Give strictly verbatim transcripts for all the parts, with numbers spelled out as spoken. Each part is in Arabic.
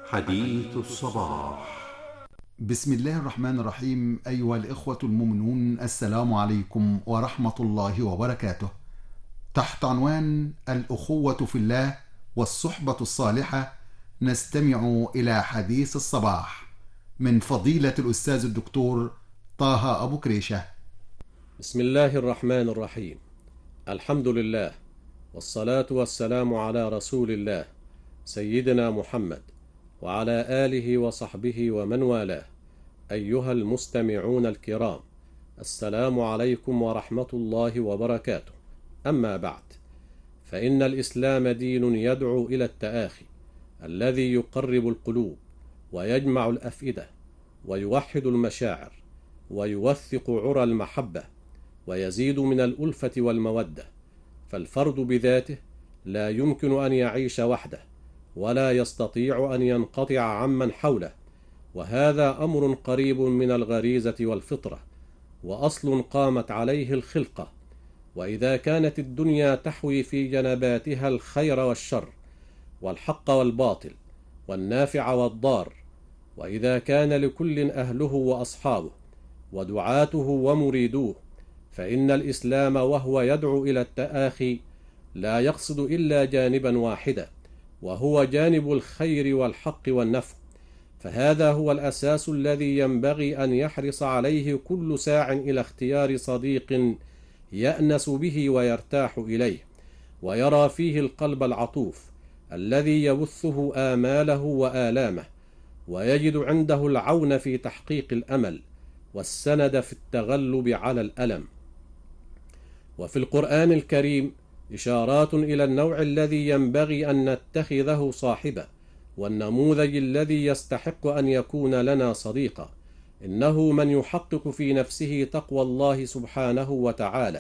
حديث الصباح. بسم الله الرحمن الرحيم. أيها الإخوة المؤمنون، السلام عليكم ورحمة الله وبركاته. تحت عنوان الأخوة في الله والصحبة الصالحة نستمع إلى حديث الصباح من فضيلة الأستاذ الدكتور طه أبو كريشة. بسم الله الرحمن الرحيم. الحمد لله، والصلاة والسلام على رسول الله سيدنا محمد وعلى آله وصحبه ومن والاه. أيها المستمعون الكرام، السلام عليكم ورحمة الله وبركاته. أما بعد، فإن الإسلام دين يدعو إلى التآخي الذي يقرب القلوب ويجمع الأفئدة ويوحد المشاعر ويوثق عرى المحبة ويزيد من الألفة والمودة. فالفرد بذاته لا يمكن أن يعيش وحده ولا يستطيع أن ينقطع عمن حوله، وهذا أمر قريب من الغريزة والفطرة، وأصل قامت عليه الخلقة. وإذا كانت الدنيا تحوي في جنباتها الخير والشر والحق والباطل والنافع والضار، وإذا كان لكل أهله وأصحابه ودعاته ومريدوه، فإن الإسلام وهو يدعو إلى التآخي لا يقصد إلا جانبا واحدا، وهو جانب الخير والحق والنفع. فهذا هو الأساس الذي ينبغي أن يحرص عليه كل ساع إلى اختيار صديق يأنس به ويرتاح إليه، ويرى فيه القلب العطوف الذي يبثه آماله وآلامه، ويجد عنده العون في تحقيق الأمل والسند في التغلب على الألم. وفي القرآن الكريم إشارات إلى النوع الذي ينبغي أن نتخذه صاحبا، والنموذج الذي يستحق أن يكون لنا صديقا. إنه من يحقق في نفسه تقوى الله سبحانه وتعالى،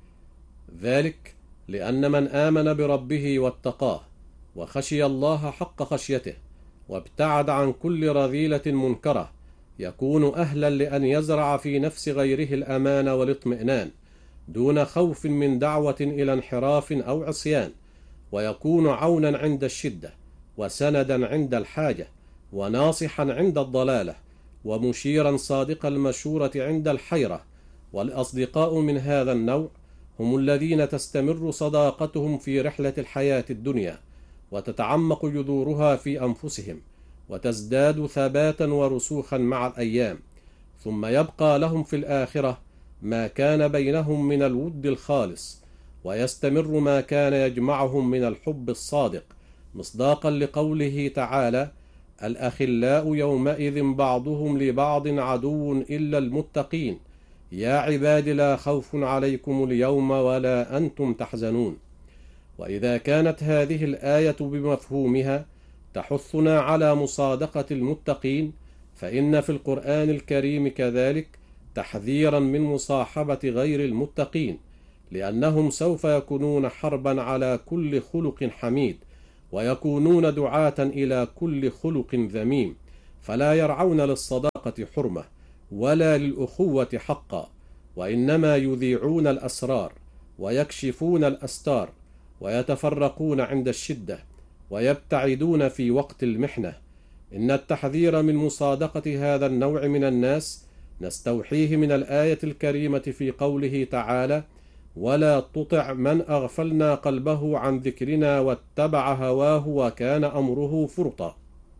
ذلك لأن من آمن بربه واتقاه وخشي الله حق خشيته وابتعد عن كل رذيلة منكرة يكون أهلا لأن يزرع في نفس غيره الأمان والاطمئنان دون خوف من دعوة إلى انحراف أو عصيان، ويكون عونا عند الشدة وسندا عند الحاجة وناصحا عند الضلالة ومشيرا صادق المشورة عند الحيرة. والأصدقاء من هذا النوع هم الذين تستمر صداقتهم في رحلة الحياة الدنيا وتتعمق جذورها في أنفسهم وتزداد ثباتا ورسوخا مع الأيام، ثم يبقى لهم في الآخرة ما كان بينهم من الود الخالص، ويستمر ما كان يجمعهم من الحب الصادق، مصداقا لقوله تعالى: الأخلاء يومئذ بعضهم لبعض عدو إلا المتقين، يا عباد لا خوف عليكم اليوم ولا أنتم تحزنون. وإذا كانت هذه الآية بمفهومها تحثنا على مصادقة المتقين، فإن في القرآن الكريم كذلك تحذيرا من مصاحبة غير المتقين، لأنهم سوف يكونون حربا على كل خلق حميد، ويكونون دعاة إلى كل خلق ذميم، فلا يرعون للصداقة حرمة ولا للأخوة حقا، وإنما يذيعون الأسرار ويكشفون الأستار، ويتفرقون عند الشدة ويبتعدون في وقت المحنة. إن التحذير من مصادقة هذا النوع من الناس نستوحيه من الآية الكريمة في قوله تعالى: ولا تطع من أغفلنا قلبه عن ذكرنا واتبع هواه وكان أمره فرطا.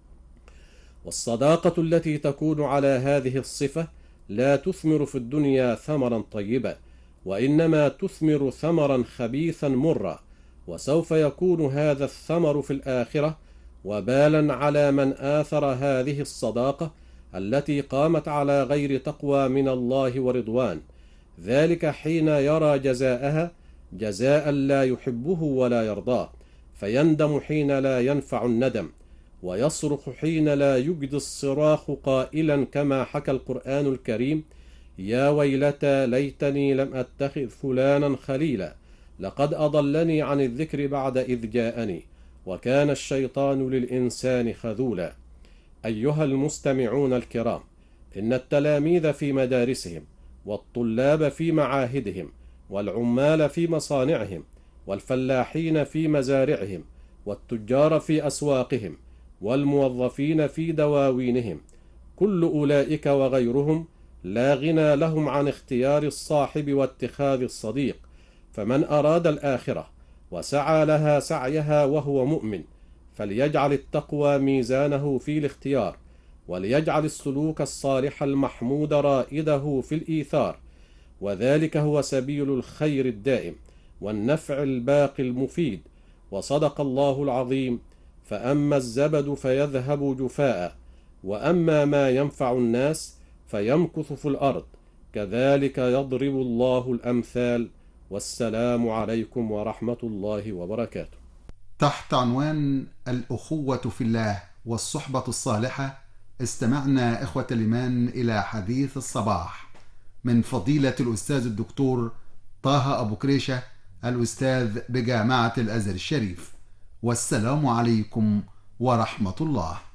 والصداقة التي تكون على هذه الصفة لا تثمر في الدنيا ثمرا طيبا، وإنما تثمر ثمرا خبيثا مرا، وسوف يكون هذا الثمر في الآخرة وبالا على من آثر هذه الصداقة التي قامت على غير تقوى من الله ورضوان، ذلك حين يرى جزاءها جزاء لا يحبه ولا يرضاه، فيندم حين لا ينفع الندم، ويصرخ حين لا يجدي الصراخ قائلا كما حكى القرآن الكريم: يا ويلتى ليتني لم أتخذ فلانا خليلا لقد أضلني عن الذكر بعد إذ جاءني وكان الشيطان للإنسان خذولا. أيها المستمعون الكرام، إن التلاميذ في مدارسهم والطلاب في معاهدهم والعمال في مصانعهم والفلاحين في مزارعهم والتجار في أسواقهم والموظفين في دواوينهم، كل أولئك وغيرهم لا غنى لهم عن اختيار الصاحب واتخاذ الصديق. فمن أراد الآخرة وسعى لها سعيها وهو مؤمن فليجعل التقوى ميزانه في الاختيار، وليجعل السلوك الصالح المحمود رائده في الإيثار، وذلك هو سبيل الخير الدائم والنفع الباقي المفيد. وصدق الله العظيم: فأما الزبد فيذهب جفاء، وأما ما ينفع الناس فيمكث في الأرض، كذلك يضرب الله الأمثال. والسلام عليكم ورحمة الله وبركاته. تحت عنوان الأخوة في الله والصحبة الصالحة، استمعنا إخوة الإيمان إلى حديث الصباح من فضيلة الأستاذ الدكتور طه أبو كريشة، الأستاذ بجامعة الأزهر الشريف. والسلام عليكم ورحمة الله.